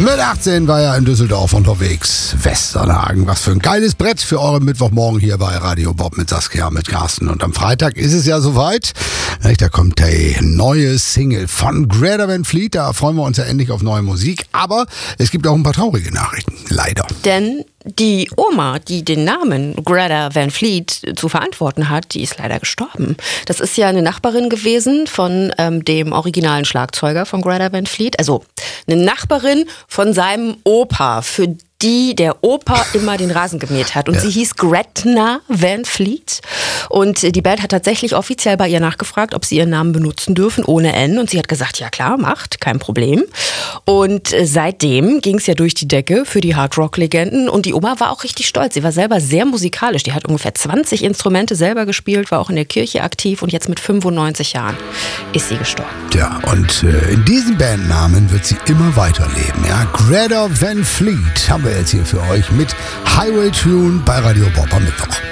Mit 18 war er in Düsseldorf unterwegs. Westernhagen, was für ein geiles Brett für euren Mittwochmorgen hier bei Radio Bob mit Saskia, mit Carsten. Und am Freitag ist es ja soweit. Da kommt die neue Single von Greta Van Fleet. Da freuen wir uns ja endlich auf neue Musik. Aber es gibt auch ein paar traurige Nachrichten. Leider. Denn die Oma, die den Namen Greta Van Fleet zu verantworten hat, die ist leider gestorben. Das ist ja eine Nachbarin gewesen von dem originalen Schlagzeuger von Greta Van Fleet. Also eine Nachbarin von seinem Opa, für die der Opa immer den Rasen gemäht hat. Und sie hieß Gretna Van Fleet. Und die Band hat tatsächlich offiziell bei ihr nachgefragt, ob sie ihren Namen benutzen dürfen, ohne N. Und sie hat gesagt, ja klar, macht, kein Problem. Und seitdem ging es ja durch die Decke für die Hardrock-Legenden. Und die Oma war auch richtig stolz. Sie war selber sehr musikalisch. Die hat ungefähr 20 Instrumente selber gespielt, war auch in der Kirche aktiv. Und jetzt mit 95 Jahren ist sie gestorben. Ja, und in diesem Bandnamen wird sie immer weiterleben. Ja? Greta Van Fleet haben wir jetzt hier für euch mit Highway Tune bei Radio Bob am Mittwoch.